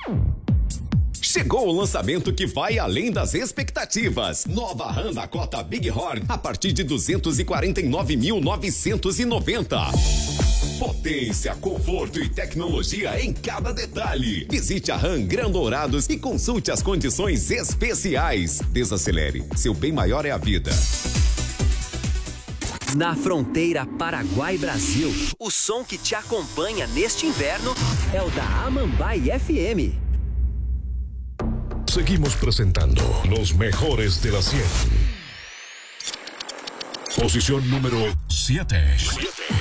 Chegou o lançamento que vai além das expectativas. Nova RAM Dakota Big Horn a partir de 249.990. Potência, conforto e tecnologia em cada detalhe. Visite a RAM Gran Dourados e consulte as condições especiais. Desacelere, seu bem maior é a vida. Na fronteira Paraguai-Brasil, o som que te acompanha neste inverno é o da Amambai FM. Seguimos presentando los mejores de la 100. Posición número 7.